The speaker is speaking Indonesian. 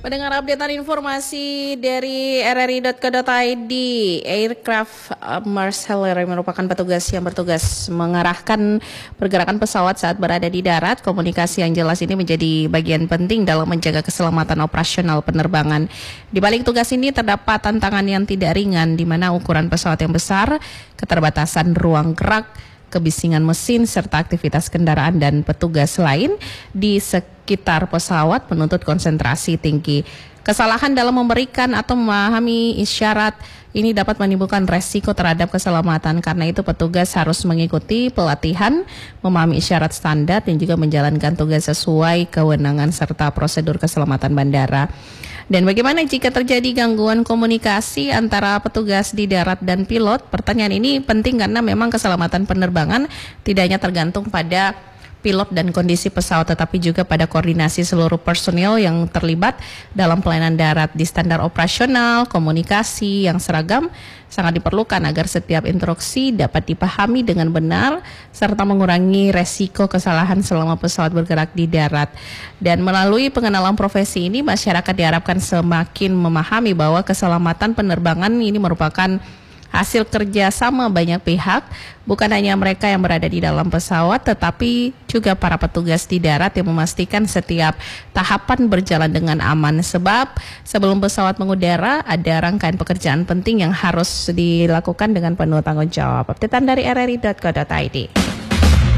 Pendengar updatean informasi dari rri.co.id, Aircraft Marseille merupakan petugas yang bertugas mengarahkan pergerakan pesawat saat berada di darat. Komunikasi yang jelas ini menjadi bagian penting dalam menjaga keselamatan operasional penerbangan. Di balik tugas ini terdapat tantangan yang tidak ringan, di mana ukuran pesawat yang besar, keterbatasan ruang gerak, kebisingan mesin, serta aktivitas kendaraan dan petugas lain di sekitar pesawat menuntut konsentrasi tinggi. Kesalahan dalam memberikan atau memahami isyarat ini dapat menimbulkan resiko terhadap keselamatan. Karena itu petugas harus mengikuti pelatihan, memahami isyarat standar dan juga menjalankan tugas sesuai kewenangan serta prosedur keselamatan bandara. Dan bagaimana jika terjadi gangguan komunikasi antara petugas di darat dan pilot? Pertanyaan ini penting karena memang keselamatan penerbangan tidak hanya tergantung pada pilot dan kondisi pesawat, tetapi juga pada koordinasi seluruh personil yang terlibat dalam pelayanan darat. Di standar operasional, komunikasi yang seragam sangat diperlukan agar setiap instruksi dapat dipahami dengan benar serta mengurangi resiko kesalahan selama pesawat bergerak di darat. Dan melalui pengenalan profesi ini, masyarakat diharapkan semakin memahami bahwa keselamatan penerbangan ini merupakan hasil kerjasama banyak pihak, bukan hanya mereka yang berada di dalam pesawat, tetapi juga para petugas di darat yang memastikan setiap tahapan berjalan dengan aman. Sebab sebelum pesawat mengudara, ada rangkaian pekerjaan penting yang harus dilakukan dengan penuh tanggung jawab. Updatean dari rri.co.id.